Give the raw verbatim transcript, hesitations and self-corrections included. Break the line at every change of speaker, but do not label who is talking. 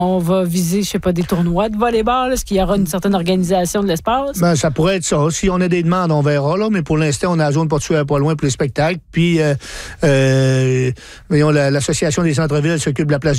on va viser, je sais pas, des tournois de volleyball? Est-ce qu'il y aura une certaine organisation de l'espace?
Ben, ça pourrait être ça. Si on a des demandes, on verra, là, mais pour l'instant, on a la zone portuaire pas loin pour les spectacles. Puis, euh, euh, voyons, la, l'association des centres-villes s'occupe de la place